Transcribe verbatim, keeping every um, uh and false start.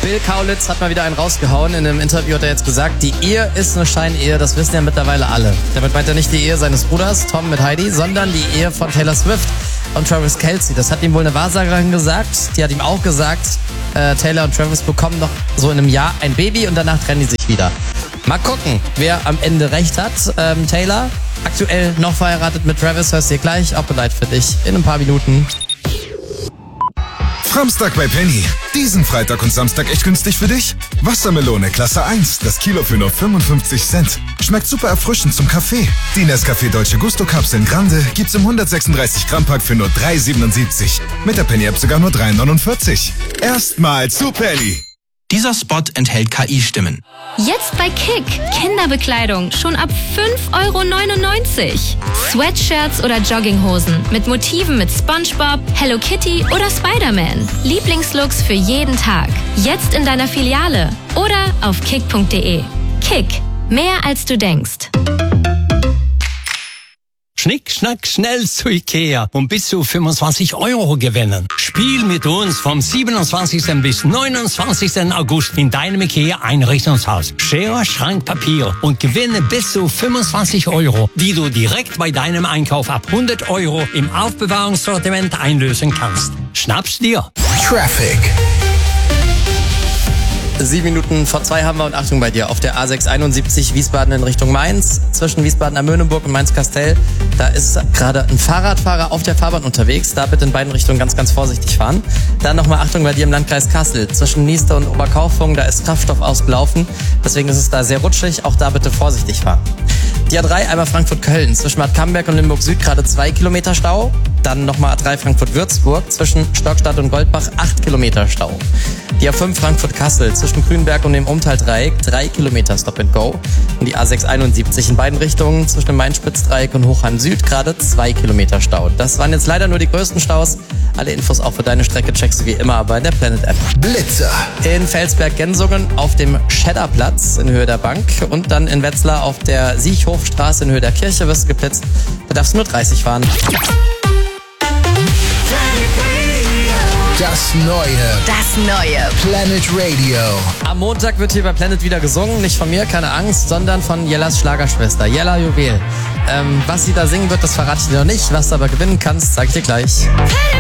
Bill Kaulitz hat mal wieder einen rausgehauen. In einem Interview hat er jetzt gesagt, die Ehe ist eine Scheinehe, das wissen ja mittlerweile alle. Damit meint er nicht die Ehe seines Bruders, Tom mit Heidi, sondern die Ehe von Taylor Swift und Travis Kelce. Das hat ihm wohl eine Wahrsagerin gesagt. Die hat ihm auch gesagt, äh, Taylor und Travis bekommen noch so in einem Jahr ein Baby und danach trennen die sich wieder. Mal gucken, wer am Ende recht hat. Ähm, Taylor, aktuell noch verheiratet mit Travis, hörst du dir gleich. Auch bereit für dich in ein paar Minuten. Samstag bei Penny. Diesen Freitag und Samstag echt günstig für dich? Wassermelone Klasse eins, das Kilo für nur fünfundfünfzig Cent. Schmeckt super erfrischend zum Kaffee. Die Nescafé Dolce Gusto Kapseln Grande gibt's im hundertsechsunddreißig Gramm Pack für nur drei siebenundsiebzig. Mit der Penny App sogar nur drei neunundvierzig. Erstmal zu Penny. Dieser Spot enthält K I-Stimmen. Jetzt bei Kick. Kinderbekleidung schon ab fünf Euro neunundneunzig. Sweatshirts oder Jogginghosen mit Motiven mit SpongeBob, Hello Kitty oder Spider-Man. Lieblingslooks für jeden Tag. Jetzt in deiner Filiale oder auf kick punkt de. Kick. Mehr als du denkst. Schnick, schnack, schnell zu Ikea und bis zu fünfundzwanzig Euro gewinnen. Spiel mit uns vom siebenundzwanzigsten bis neunundzwanzigsten August in deinem Ikea Einrichtungshaus. Schere, Schrank, Papier und gewinne bis zu fünfundzwanzig Euro, die du direkt bei deinem Einkauf ab hundert Euro im Aufbewahrungssortiment einlösen kannst. Schnapp's dir. Traffic. Sieben Minuten vor zwei haben wir und Achtung bei dir auf der A sechs einundsiebzig Wiesbaden in Richtung Mainz. Zwischen Wiesbaden am Möhneburg und Mainz-Kastell. Da ist gerade ein Fahrradfahrer auf der Fahrbahn unterwegs. Da bitte in beiden Richtungen ganz, ganz vorsichtig fahren. Dann nochmal Achtung bei dir im Landkreis Kassel. Zwischen Niester und Oberkaufung, da ist Kraftstoff ausgelaufen. Deswegen ist es da sehr rutschig. Auch da bitte vorsichtig fahren. Die A drei, einmal Frankfurt-Köln. Zwischen Bad Camberg und Limburg Süd gerade zwei Kilometer Stau. Dann nochmal A drei Frankfurt-Würzburg. Zwischen Stockstadt und Goldbach acht Kilometer Stau. Die A fünf Frankfurt-Kassel. Zwischen Grünberg und dem Umtal-Dreieck drei Kilometer Stop and Go. Und die A sechs einundsiebzig in beiden Richtungen zwischen dem Main-Spitz-Dreieck und Hochheim Süd gerade zwei Kilometer Stau. Das waren jetzt leider nur die größten Staus. Alle Infos auch für deine Strecke checkst du wie immer bei der Planet App. Blitzer. In Felsberg-Gensungen auf dem Schedderplatz in Höhe der Bank und dann in Wetzlar auf der Siechhofstraße in Höhe der Kirche wirst du geblitzt. Da darfst du nur dreißig fahren. Das Neue. Das Neue. Planet Radio. Am Montag wird hier bei Planet wieder gesungen. Nicht von mir, keine Angst, sondern von Jellas Schlagerschwester, Jella Juwel. Ähm, was sie da singen wird, das verrate ich dir noch nicht. Was du aber gewinnen kannst, sage ich dir gleich.